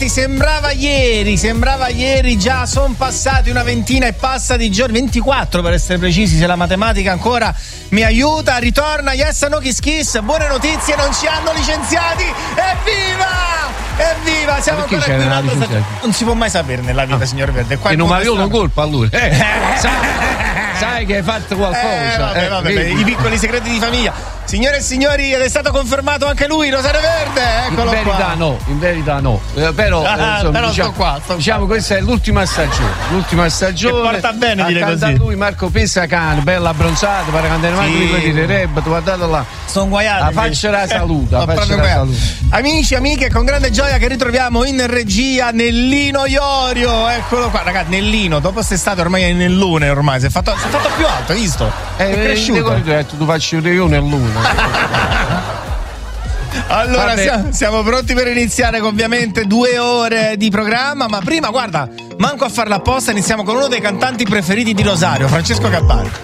Sembrava ieri, già sono passati una ventina e passa di giorni, 24 per essere precisi, se la matematica ancora mi aiuta. Ritorna Yes No Kiss Kiss, buone notizie, non ci hanno licenziati, evviva, siamo perché ancora qui un altro stagione. Non si può mai sapere nella vita, signor Verde. Qua e non mi avevano colpa allora. Sai che hai fatto qualcosa. Vabbè, i piccoli segreti di famiglia. Signore e signori, ed è stato confermato anche lui, Rosario Verde, eccolo qua. In verità no, però insomma, diciamo, diciamo questa è l'ultima stagione. Che porta bene dire così. A lui Marco Pesacane, bella abbronzata, pare che andare avanti quelli tirerebbe, guardate là. Sono guaiati. La faccia la saluta, Amici, amiche, con grande gioia che ritroviamo in regia Nellino Iorio, eccolo qua, ragazzi, Nellino, dopo quest'estate ormai è Nellone, ormai si è fatto più alto, hai visto? È cresciuto. Tu faccio io Nellone. Allora siamo pronti per iniziare con ovviamente 2 ore di programma, ma prima guarda, manco a farla apposta, iniziamo con uno dei cantanti preferiti di Rosario, Francesco Gabbani.